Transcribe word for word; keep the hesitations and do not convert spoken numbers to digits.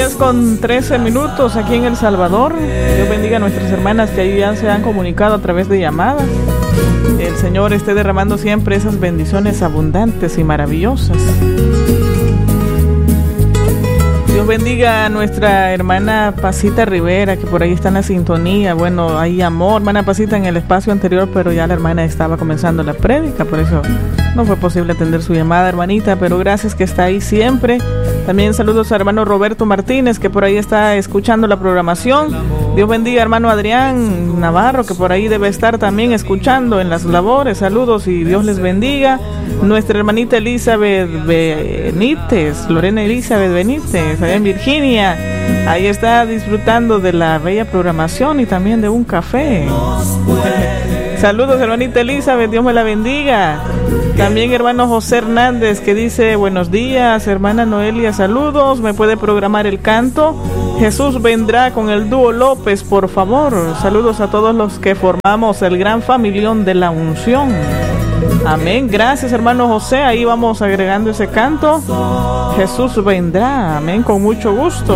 diez con trece minutos aquí en El Salvador. Dios bendiga a nuestras hermanas que ahí ya se han comunicado a través de llamadas. El Señor esté derramando siempre esas bendiciones abundantes y maravillosas. Dios bendiga a nuestra hermana Pasita Rivera, que por ahí está en la sintonía. Bueno, hay amor, hermana Pasita, en el espacio anterior, pero ya la hermana estaba comenzando la prédica, por eso no fue posible atender su llamada, hermanita, pero gracias que está ahí siempre. También saludos a hermano Roberto Martínez, que por ahí está escuchando la programación. Dios bendiga a hermano Adrián Navarro, que por ahí debe estar también escuchando en las labores. Saludos y Dios les bendiga. Nuestra hermanita Elizabeth Benítez, Lorena Elizabeth Benítez, allá en Virginia. Ahí está disfrutando de la bella programación y también de un café. Saludos, hermanita Elizabeth, Dios me la bendiga. También hermano José Hernández, que dice buenos días, hermana Noelia, saludos. ¿Me puede programar el canto? Jesús vendrá con el dúo López, por favor. Saludos a todos los que formamos el gran familión de la unción. Amén. Gracias, hermano José. Ahí vamos agregando ese canto. Jesús vendrá. Amén. Con mucho gusto.